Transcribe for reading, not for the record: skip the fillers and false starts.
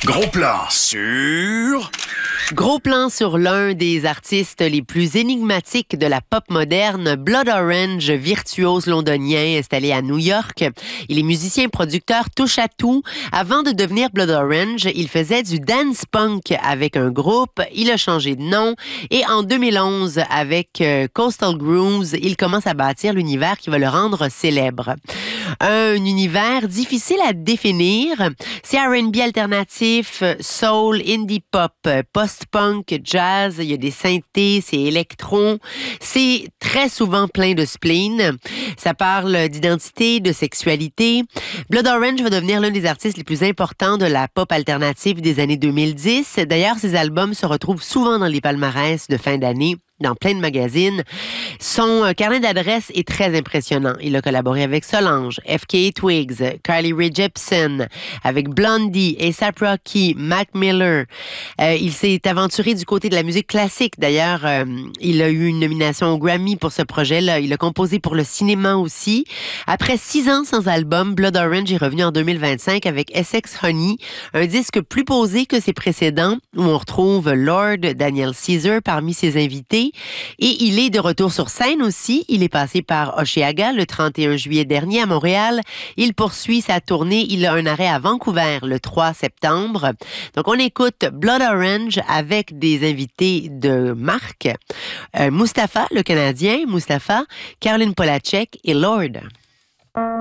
Gros plan sur... Gros plan sur l'un des artistes les plus énigmatiques de la pop moderne, Blood Orange, virtuose londonien installé à New York. Il est musicien, producteur, touche à tout. Avant de devenir Blood Orange, il faisait du dance punk avec un groupe. Il a changé de nom et en 2011, avec Coastal Grooves, il commence à bâtir l'univers qui va le rendre célèbre. Un univers difficile à définir. C'est R&B alternatif, soul, indie pop, post-punk, jazz, il y a des synthés, c'est électron. C'est très souvent plein de spleen. Ça parle d'identité, de sexualité. Blood Orange va devenir l'un des artistes les plus importants de la pop alternative des années 2010. D'ailleurs, ses albums se retrouvent souvent dans les palmarès de fin d'année, dans plein de magazines. Son carnet d'adresses est très impressionnant. Il a collaboré avec Solange, FKA Twigs, Carly Rae Jepsen, avec Blondie, A$AP Rocky, Mac Miller. Il s'est aventuré du côté de la musique classique. D'ailleurs, il a eu une nomination au Grammy pour ce projet-là. Il a composé pour le cinéma aussi. Après 6 ans sans album, Blood Orange est revenu en 2025 avec Essex Honey, un disque plus posé que ses précédents, où on retrouve Lord Daniel Caesar parmi ses invités. Et il est de retour sur scène aussi. Il est passé par Osheaga le 31 juillet dernier à Montréal. Il poursuit sa tournée. Il a un arrêt à Vancouver le 3 septembre. Donc, on écoute Blood Orange avec des invités de marque. Mustapha, le Canadien, Mustapha, Caroline Polachek et Lord.